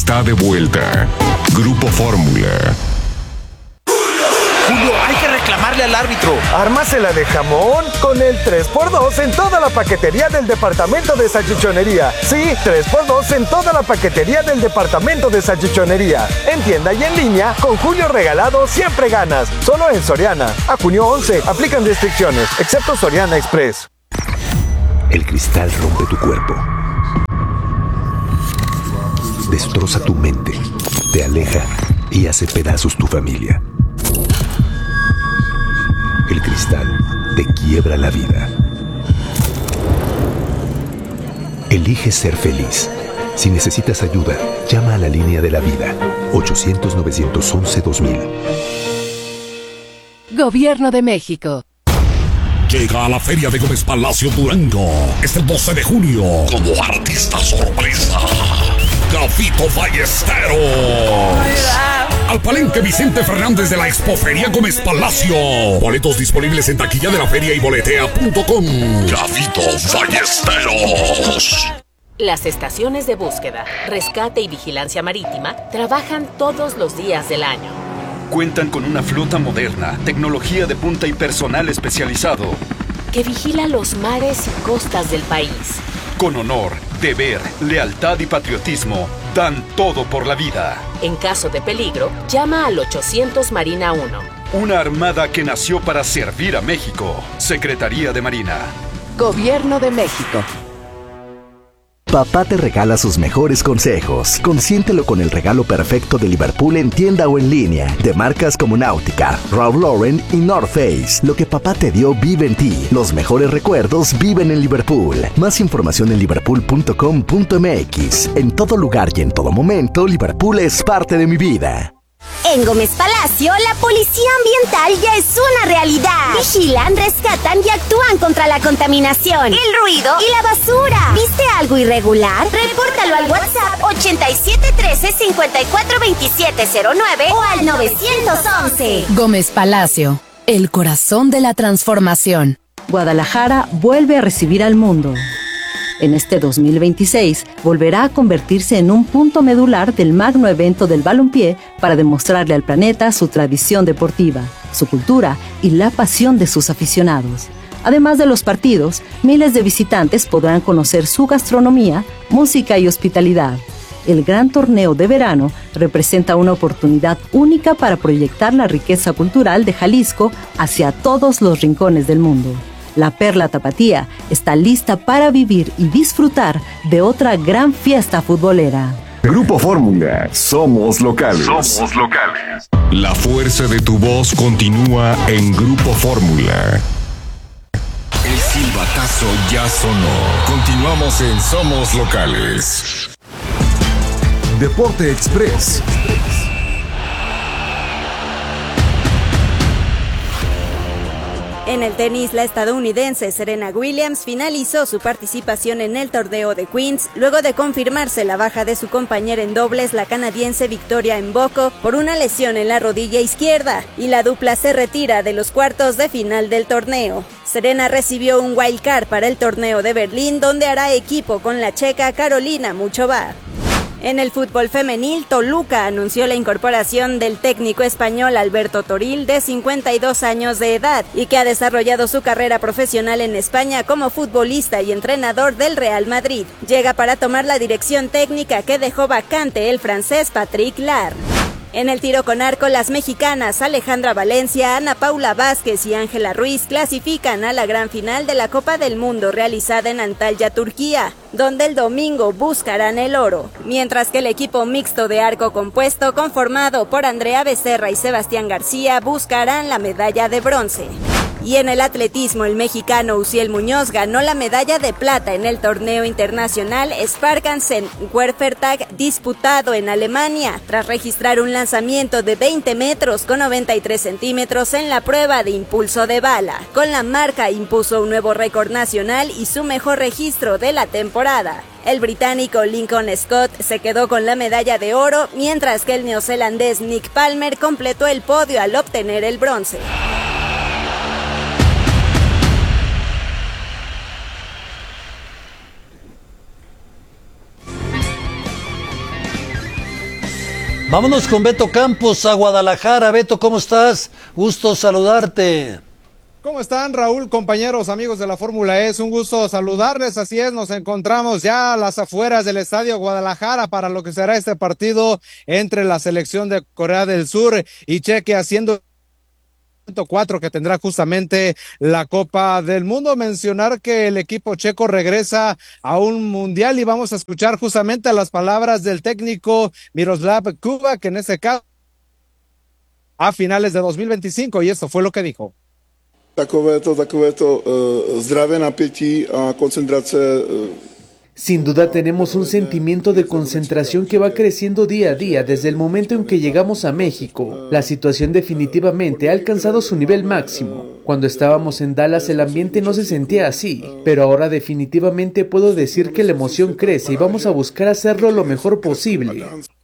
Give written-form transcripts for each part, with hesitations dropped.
está de vuelta. Grupo Fórmula. Julio, hay que reclamarle al árbitro. Ármasela de jamón con el 3x2 en toda la paquetería del departamento de salchichonería. Sí, 3x2 en toda la paquetería del departamento de salchichonería. En tienda y en línea, con Julio regalado siempre ganas. Solo en Soriana. A junio 11, aplican restricciones, excepto Soriana Express. El cristal rompe tu cuerpo. Destroza tu mente, te aleja y hace pedazos tu familia. El cristal te quiebra la vida. Elige ser feliz. Si necesitas ayuda, llama a la línea de la vida. 800-911-2000. Gobierno de México. Llega a la Feria de Gómez Palacio Durango este 12 de junio como artista sorpresa. Gafito Ballesteros. Al Palenque Vicente Fernández de la Expoferia Gómez Palacio. Boletos disponibles en taquilla de la feria y boletea.com. Gafito Ballesteros. Las estaciones de búsqueda, rescate y vigilancia marítima trabajan todos los días del año. Cuentan con una flota moderna, tecnología de punta y personal especializado que vigila los mares y costas del país. Con honor, deber, lealtad y patriotismo, dan todo por la vida. En caso de peligro, llama al 800 Marina 1. Una armada que nació para servir a México. Secretaría de Marina. Gobierno de México. Papá te regala sus mejores consejos. Consiéntelo con el regalo perfecto de Liverpool en tienda o en línea. De marcas como Náutica, Ralph Lauren y North Face. Lo que papá te dio vive en ti. Los mejores recuerdos viven en Liverpool. Más información en liverpool.com.mx. En todo lugar y en todo momento, Liverpool es parte de mi vida. En Gómez Palacio, la policía ambiental ya es una realidad. Vigilan, rescatan y actúan contra la contaminación, el ruido y la basura. ¿Viste algo irregular? Repórtalo al WhatsApp 8713-542709 o al 911. Gómez Palacio, el corazón de la transformación. Guadalajara vuelve a recibir al mundo. En este 2026, volverá a convertirse en un punto medular del magno evento del balompié para demostrarle al planeta su tradición deportiva, su cultura y la pasión de sus aficionados. Además de los partidos, miles de visitantes podrán conocer su gastronomía, música y hospitalidad. El gran torneo de verano representa una oportunidad única para proyectar la riqueza cultural de Jalisco hacia todos los rincones del mundo. La Perla Tapatía está lista para vivir y disfrutar de otra gran fiesta futbolera. Grupo Fórmula, somos locales. Somos locales. La fuerza de tu voz continúa en Grupo Fórmula. El silbatazo ya sonó. Continuamos en Somos Locales. Deporte Express. En el tenis, la estadounidense Serena Williams finalizó su participación en el torneo de Queens luego de confirmarse la baja de su compañera en dobles, la canadiense Victoria Mboko, por una lesión en la rodilla izquierda, y la dupla se retira de los cuartos de final del torneo. Serena recibió un wild card para el torneo de Berlín, donde hará equipo con la checa Karolina Muchova. En el fútbol femenil, Toluca anunció la incorporación del técnico español Alberto Toril, de 52 años de edad, y que ha desarrollado su carrera profesional en España como futbolista y entrenador del Real Madrid. Llega para tomar la dirección técnica que dejó vacante el francés Patrick Lar. En el tiro con arco, las mexicanas Alejandra Valencia, Ana Paula Vázquez y Ángela Ruiz clasifican a la gran final de la Copa del Mundo realizada en Antalya, Turquía, donde el domingo buscarán el oro, mientras que el equipo mixto de arco compuesto, conformado por Andrea Becerra y Sebastián García, buscarán la medalla de bronce. Y en el atletismo, el mexicano Uziel Muñoz ganó la medalla de plata en el torneo internacional Sparkassen Werfertag disputado en Alemania, tras registrar un lanzamiento de 20 metros con 93 centímetros en la prueba de impulso de bala. Con la marca impuso un nuevo récord nacional y su mejor registro de la temporada. El británico Lincoln Scott se quedó con la medalla de oro, mientras que el neozelandés Nick Palmer completó el podio al obtener el bronce. Vámonos con Beto Campos a Guadalajara. Beto, ¿cómo estás? Gusto saludarte. ¿Cómo están, Raúl, compañeros, amigos de la Fórmula E? Es un gusto saludarles, así es, nos encontramos ya a las afueras del Estadio Guadalajara para lo que será este partido entre la selección de Corea del Sur y Chequia, haciendo 4 que tendrá justamente la Copa del Mundo. Mencionar que el equipo checo regresa a un mundial y vamos a escuchar justamente las palabras del técnico Miroslav Kuba, que en este caso a finales de 2025, y esto fue lo que dijo. Takovéto zdravé napětí a koncentrace. Sin duda tenemos un sentimiento de concentración que va creciendo día a día desde el momento en que llegamos a México. La situación definitivamente ha alcanzado su nivel máximo. Cuando estábamos en Dallas el ambiente no se sentía así, pero ahora definitivamente puedo decir que la emoción crece y vamos a buscar hacerlo lo mejor posible.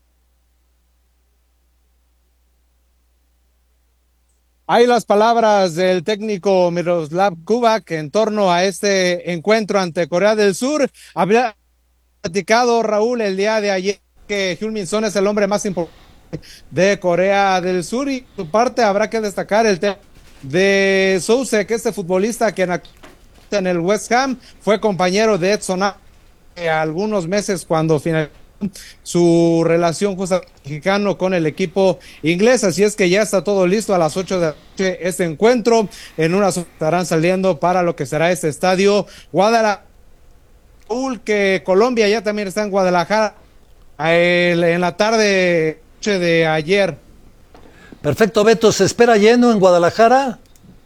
Hay las palabras del técnico Miroslav Kuba, que en torno a este encuentro ante Corea del Sur había platicado, Raúl, el día de ayer que Heung-min Son es el hombre más importante de Corea del Sur, y por su parte habrá que destacar el tema de Sousa, que este futbolista que en el West Ham fue compañero de Edson algunos meses cuando finalizó su relación mexicano con el equipo inglés. Así es que ya está todo listo a las 8 de la noche este encuentro. En unas horas estarán saliendo para lo que será este estadio Guadalajara, que Colombia ya también está en Guadalajara en la tarde de ayer. Perfecto, Beto, ¿se espera lleno en Guadalajara?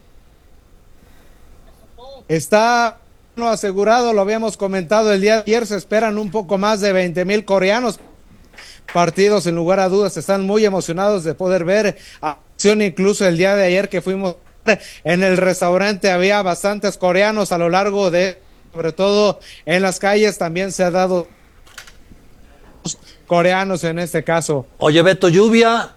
Está asegurado, lo habíamos comentado el día de ayer, se esperan un poco más de 20,000 coreanos. Partidos, sin lugar a dudas, están muy emocionados de poder ver acción. Incluso el día de ayer que fuimos en el restaurante había bastantes coreanos a lo largo de, sobre todo en las calles, también se ha dado coreanos en este caso. Oye, Beto, lluvia.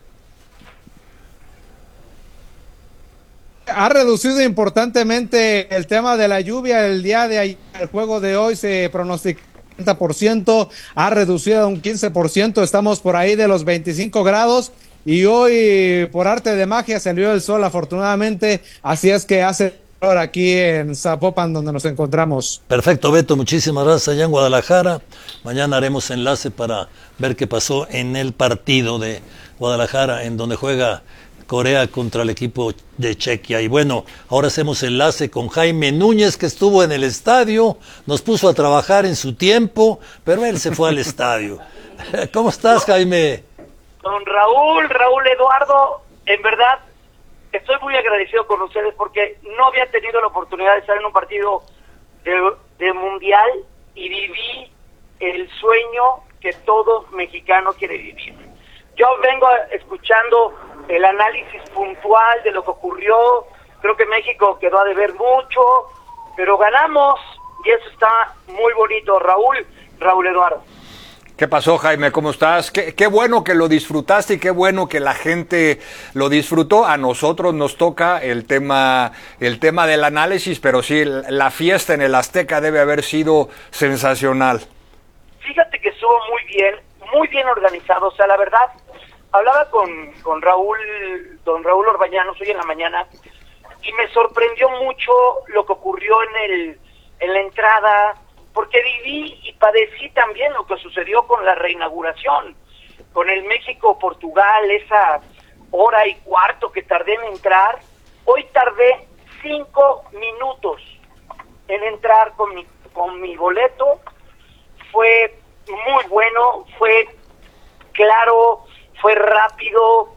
Ha reducido importantemente el tema de la lluvia. El día de ayer, el juego de hoy se pronostica 30%, ha reducido a un 15%, estamos por ahí de los 25 grados y hoy por arte de magia salió el sol afortunadamente, así es que hace calor aquí en Zapopan donde nos encontramos. Perfecto, Beto, muchísimas gracias allá en Guadalajara. Mañana haremos enlace para ver qué pasó en el partido de Guadalajara en donde juega Corea contra el equipo de Chequia. Y bueno, ahora hacemos enlace con Jaime Núñez, que estuvo en el estadio, nos puso a trabajar en su tiempo, pero él se fue al estadio. ¿Cómo estás, Jaime? Don Raúl Eduardo, en verdad estoy muy agradecido con ustedes porque no había tenido la oportunidad de estar en un partido de mundial y viví el sueño que todo mexicano quiere vivir. Yo vengo escuchando el análisis puntual de lo que ocurrió. Creo que México quedó a deber mucho, pero ganamos y eso está muy bonito. Raúl Eduardo. ¿Qué pasó, Jaime? ¿Cómo estás? Qué bueno que lo disfrutaste y qué bueno que la gente lo disfrutó. A nosotros nos toca el tema del análisis, pero sí, la fiesta en el Azteca debe haber sido sensacional. Fíjate que estuvo muy bien organizado. O sea, la verdad, hablaba con don Raúl Orbañanos hoy en la mañana y me sorprendió mucho lo que ocurrió en la entrada, porque viví y padecí también lo que sucedió con la reinauguración, con el México-Portugal, esa hora y cuarto que tardé en entrar. Hoy tardé 5 minutos en entrar con mi boleto. Fue muy bueno, fue claro, fue rápido.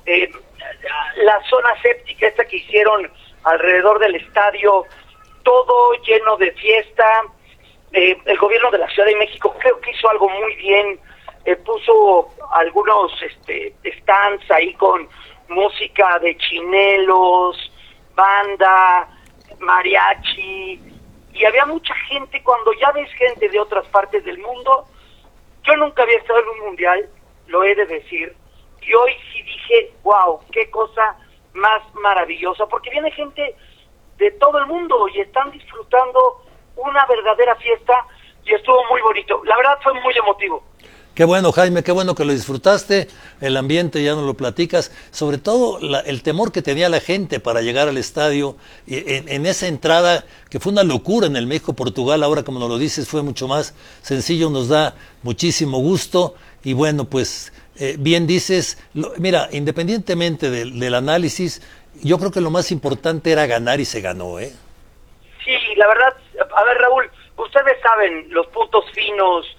La zona séptica esta que hicieron alrededor del estadio, todo lleno de fiesta. El gobierno de la Ciudad de México creo que hizo algo muy bien, puso algunos stands ahí con música de chinelos, banda, mariachi, y había mucha gente. Cuando ya ves gente de otras partes del mundo, yo nunca había estado en un mundial, lo he de decir, y hoy sí dije, wow, qué cosa más maravillosa, porque viene gente de todo el mundo y están disfrutando una verdadera fiesta y estuvo muy bonito. La verdad fue muy emotivo. Qué bueno, Jaime, qué bueno que lo disfrutaste, el ambiente ya nos lo platicas, sobre todo el temor que tenía la gente para llegar al estadio, en esa entrada que fue una locura en el México-Portugal, ahora como nos lo dices fue mucho más sencillo, nos da muchísimo gusto y bueno, pues bien dices, mira, independientemente del análisis, yo creo que lo más importante era ganar y se ganó, ¿eh? Sí, la verdad, a ver Raúl, ustedes saben los puntos finos